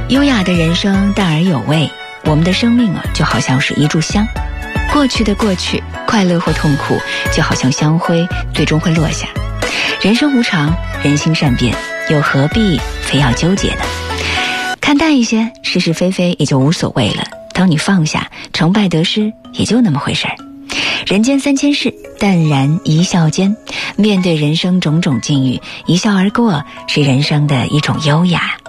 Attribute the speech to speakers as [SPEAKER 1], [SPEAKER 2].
[SPEAKER 1] 优雅的人生淡而有味，我们的生命就好像是一炷香，过去的过去，快乐或痛苦就好像香灰，最终会落下。人生无常，人心善变，又何必非要纠结呢？看淡一些，是是非非也就无所谓了。当你放下，成败得失也就那么回事儿。人间3000事，淡然一笑间。面对人生种种境遇，一笑而过是人生的一种优雅。